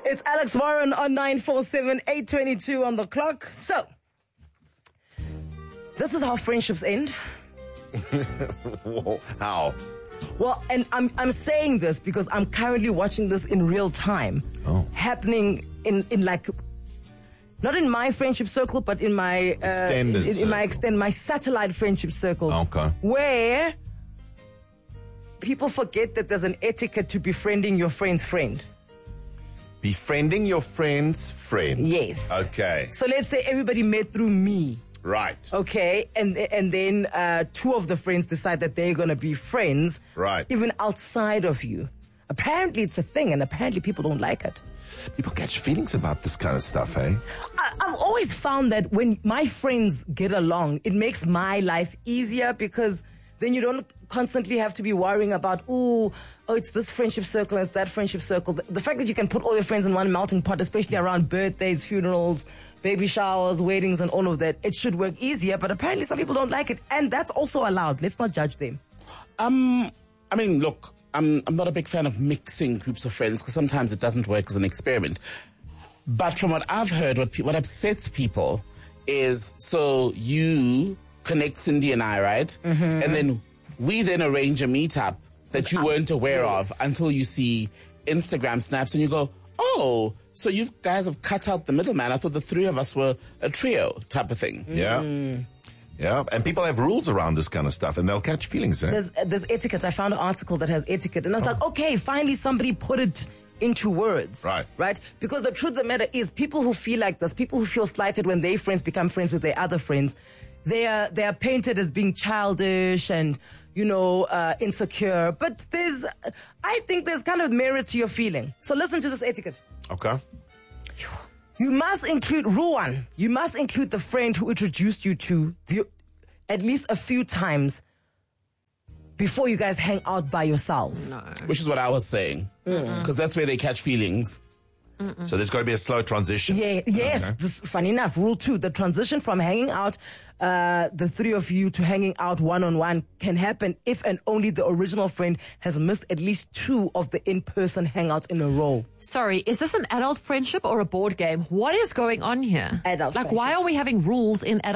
It's Alex Warren on 947, 8:22 on the clock. So, this is how friendships end. How? Well, and I'm saying this because I'm currently watching this in real time. Happening in like, not in my friendship circle, but in my my satellite friendship circles. Okay. Where people forget that there's an etiquette to befriending your friend's friend. Befriending your friend's friend. Yes. Okay. So let's say everybody met through me. Right. Okay, and then two of the friends decide that they're going to be friends. Right. Even outside of you. Apparently it's a thing, and apparently people don't like it. People catch feelings about this kind of stuff, eh? I've always found that when my friends get along, it makes my life easier because then you don't constantly have to be worrying about, it's this friendship circle, it's that friendship circle. The fact that you can put all your friends in one melting pot, especially around birthdays, funerals, baby showers, weddings, and all of that, it should work easier. But apparently some people don't like it, and that's also allowed. Let's not judge them. I mean, look, I'm not a big fan of mixing groups of friends because sometimes it doesn't work as an experiment. But from what I've heard, what upsets people is, so you connect Cindy and I, right? Mm-hmm. And then we then arrange a meetup that you weren't aware of until you see Instagram snaps and you go, oh, so you guys have cut out the middleman. I thought the three of us were a trio type of thing. Yeah. Yeah, and people have rules around this kind of stuff, and they'll catch feelings. Eh? There's etiquette. I found an article that has etiquette, and I was like, okay, finally somebody put it into words. Right? Because the truth of the matter is, people who feel like this, people who feel slighted when their friends become friends with their other friends, they are painted as being childish and, insecure. But I think there's kind of merit to your feeling. So listen to this etiquette. Okay. You must include, rule one, you must include the friend who introduced you to at least a few times before you guys hang out by yourselves. No. Which is what I was saying. Because that's where they catch feelings. So there's got to be a slow transition. Yeah, yes. Okay. Funny enough, rule 2, the transition from hanging out, the three of you, to hanging out one-on-one can happen if and only the original friend has missed at least 2 of the in-person hangouts in a row. Sorry, is this an adult friendship or a board game? What is going on here? Adult friendship. Why are we having rules in adult